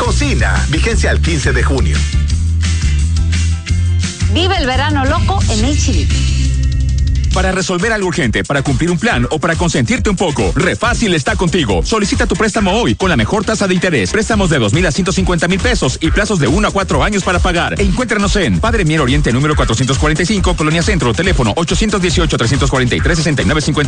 Cocina. Vigencia al 15 de junio. Vive el verano loco en H-E-B. Para resolver algo urgente, para cumplir un plan o para consentirte un poco, Refácil está contigo. Solicita tu préstamo hoy con la mejor tasa de interés. Préstamos de 2,000 a 150,000 pesos y plazos de 1 a 4 años para pagar. Encuéntranos en Padre Mier Oriente número 445, Colonia Centro, teléfono 818-343-6950.